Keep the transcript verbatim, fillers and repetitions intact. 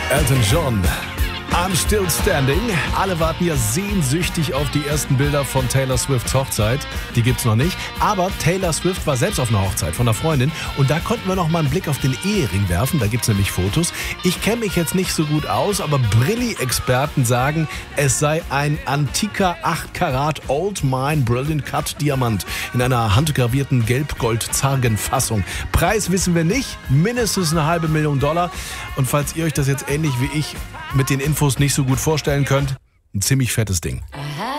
Elton John. I'm Still Standing. Alle warten ja sehnsüchtig auf die ersten Bilder von Taylor Swifts Hochzeit. Die gibt's noch nicht. Aber Taylor Swift war selbst auf einer Hochzeit von einer Freundin. Und da konnten wir noch mal einen Blick auf den Ehering werfen. Da gibt's nämlich Fotos. Ich kenne mich jetzt nicht so gut aus, aber Brilli-Experten sagen, es sei ein antiker acht Karat Old Mine Brilliant Cut Diamant in einer handgravierten Gelb-Gold-Zargen-Fassung. Preis wissen wir nicht. Mindestens eine halbe Million Dollar. Und falls ihr euch das jetzt ähnlich wie ich mit den Infos nicht so gut vorstellen könnt, ein ziemlich fettes Ding. Aha.